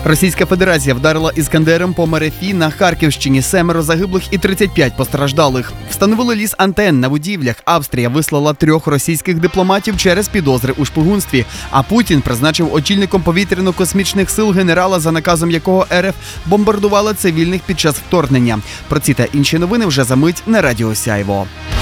Російська Федерація вдарила іскандером по МРФ на Харківщині. 7 загиблих і 35 постраждалих. Встановили ліс антенн на будівлях. Австрія вислала 3 російських дипломатів через підозри у шпигунстві. А Путін призначив очільником повітряно-космічних сил генерала, за наказом якого РФ бомбардувала цивільних під час вторгнення. Про ці та інші новини вже за мить на Радіо Сяйво.